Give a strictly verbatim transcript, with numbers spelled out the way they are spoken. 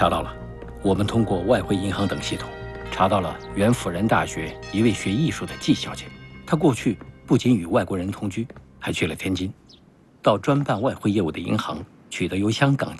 查到了，我们通过外汇银行等系统，查到了原辅仁大学一位学艺术的季小姐。她过去不仅与外国人同居，还去了天津，到专办外汇业务的银行取得由香港